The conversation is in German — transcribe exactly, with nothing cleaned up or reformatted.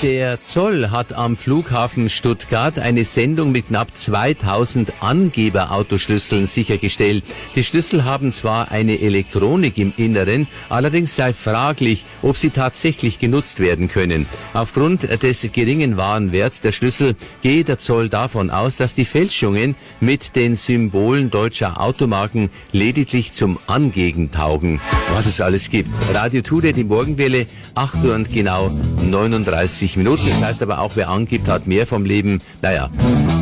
Der Zoll hat am Flughafen Stuttgart eine Sendung mit knapp zweitausend Angeber-Autoschlüsseln sichergestellt. Die Schlüssel haben zwar eine Elektronik im Inneren, allerdings sei fraglich, ob sie tatsächlich genutzt werden können. Aufgrund des geringen Warenwerts der Schlüssel gehe der Zoll davon aus, dass die Fälschungen mit den Symbolen deutscher Automarken lediglich zum Angeben taugen. Was es alles gibt. Radio Today, die Morgenwelle, acht Uhr und genau neununddreißig Minuten. Das heißt aber auch, wer angibt, hat mehr vom Leben. Naja,